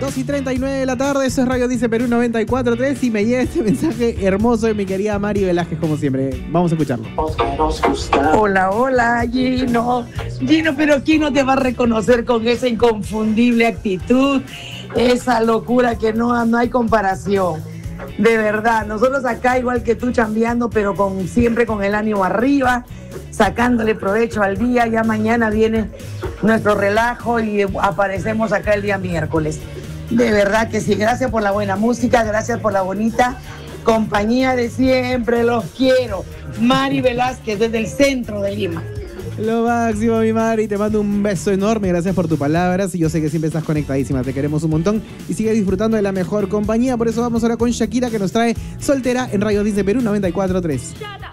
2:39 de la tarde, eso es Radio Dice Perú 94.3 y me llega este mensaje hermoso de mi querida Mari Velázquez, como siempre. Vamos a escucharlo. Hola, hola, Gino. Gino, pero ¿quién no te va a reconocer con esa inconfundible actitud? Esa locura que no hay comparación. De verdad, nosotros acá igual que tú chambeando, pero siempre con el ánimo arriba, sacándole provecho al día. Ya mañana viene nuestro relajo y aparecemos acá el día miércoles. De verdad que sí, gracias por la buena música, gracias por la bonita compañía de siempre, los quiero. Mari Velázquez desde el centro de Lima. Lo máximo, mi Mari, te mando un beso enorme, gracias por tus palabras y yo sé que siempre estás conectadísima, te queremos un montón y sigue disfrutando de la mejor compañía. Por eso vamos ahora con Shakira, que nos trae Soltera en Radio Dice Perú 94.3.